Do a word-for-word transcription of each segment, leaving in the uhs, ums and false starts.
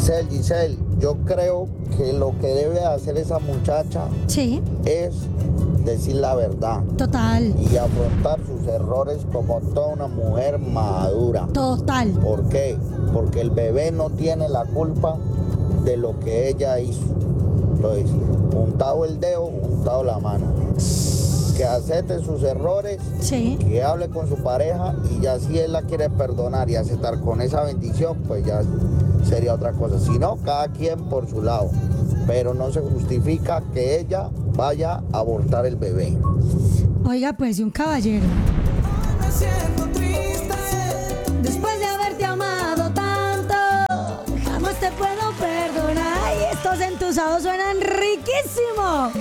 Giselle, Giselle, yo creo que lo que debe hacer esa muchacha Sí, es decir la verdad total, y afrontar sus errores como toda una mujer madura. total. ¿Por qué? Porque el bebé no tiene la culpa de lo que ella hizo. Entonces, untado el dedo, untado la mano. Que acepte sus errores, Sí. que hable con su pareja y ya si él la quiere perdonar y aceptar con esa bendición, pues ya sería otra cosa. Si no, cada quien por su lado. Pero no se justifica que ella vaya a abortar el bebé. Oiga, pues, y un caballero. Me siento triste. Después de haberte amado tanto, jamás te puedo perdonar. Ay, estos entusados suenan riquísimo.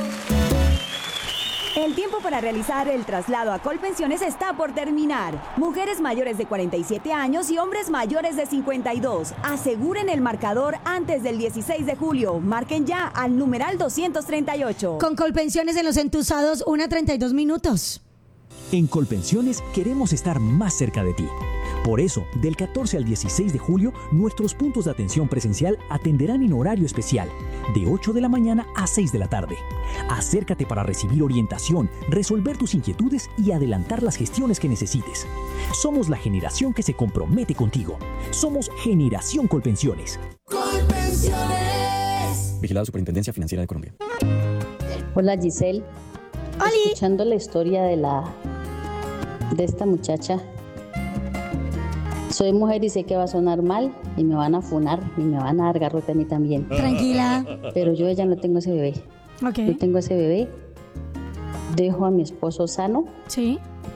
El tiempo para realizar el traslado a Colpensiones está por terminar. Mujeres mayores de cuarenta y siete años y hombres mayores de cincuenta y dos. Aseguren el marcador antes del dieciséis de julio. Marquen ya al numeral doscientos treinta y ocho. Con Colpensiones en los entusados, una treinta y dos minutos. En Colpensiones queremos estar más cerca de ti. Por eso, del catorce al dieciséis de julio, nuestros puntos de atención presencial atenderán en horario especial, de ocho de la mañana a seis de la tarde. Acércate para recibir orientación, resolver tus inquietudes y adelantar las gestiones que necesites. Somos la generación que se compromete contigo. Somos Generación Colpensiones. Colpensiones. Vigilado Superintendencia Financiera de Colombia. Hola Giselle, ¡Oli! escuchando la historia de la de esta muchacha, soy mujer y sé que va a sonar mal y me van a funar y me van a dar garrote a mí también, Tranquila. pero yo ya no tengo ese bebé, Ok. yo tengo ese bebé, dejo a mi esposo sano Sí.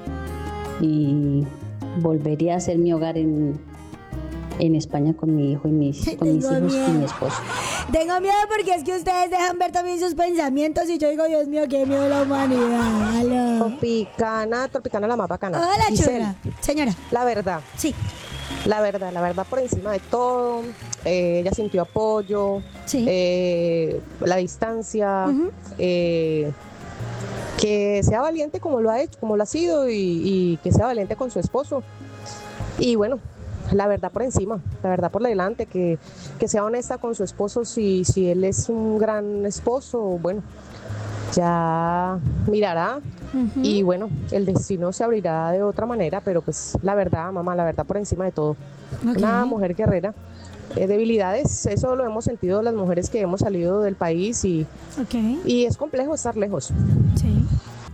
y volvería a hacer mi hogar en, en España con mi hijo y mis, con mis Tengo hijos y miedo. mi esposo. Tengo miedo porque es que ustedes dejan ver también sus pensamientos y yo digo, Dios mío, qué miedo la humanidad. Aló. Tropicana, Tropicana la más bacana. Hola, Giselle, chula. Señora, la verdad, sí, la verdad, la verdad por encima de todo. Eh, ella sintió apoyo, sí. eh, la distancia, Ujú. eh, que sea valiente como lo ha hecho, como lo ha sido y, y que sea valiente con su esposo. Y bueno, la verdad por encima, la verdad por delante, que, que sea honesta con su esposo si, si él es un gran esposo, bueno, ya mirará. Ujú. Y bueno, el destino se abrirá de otra manera, pero pues la verdad, mamá, la verdad por encima de todo. Ok. Una mujer guerrera. Eh, debilidades, eso lo hemos sentido las mujeres que hemos salido del país y, Ok, y es complejo estar lejos. sí.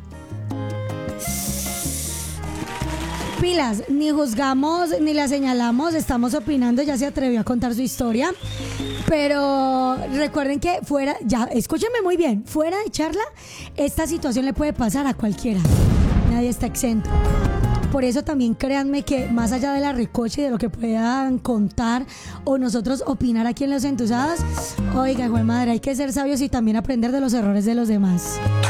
Pilas, ni juzgamos ni la señalamos, estamos opinando, ya se atrevió a contar su historia. Pero recuerden que fuera, ya, escúchenme muy bien, fuera de charla, esta situación le puede pasar a cualquiera. Nadie está exento. Por eso también créanme que más allá de la recoche y de lo que puedan contar o nosotros opinar aquí en Los Entusados, oiga, hijo de madre, hay que ser sabios y también aprender de los errores de los demás.